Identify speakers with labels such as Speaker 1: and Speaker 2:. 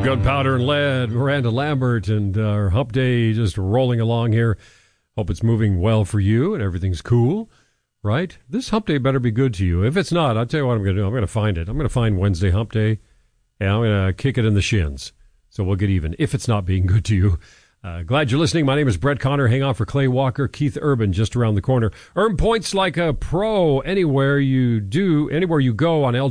Speaker 1: Gunpowder and Lead, Miranda Lambert, and our hump day just rolling along here. Hope it's moving well for you and everything's cool, right? This hump day better be good to you. If it's not, I'll tell you what I'm going to do. I'm going to find it. I'm going to find Wednesday hump day, and I'm going to kick it in the shins. So we'll get even if it's not being good to you. Glad you're listening. My name is Brett Connor. Hang on for Clay Walker, Keith Urban, just around the corner. Earn points like a pro anywhere you go on LG.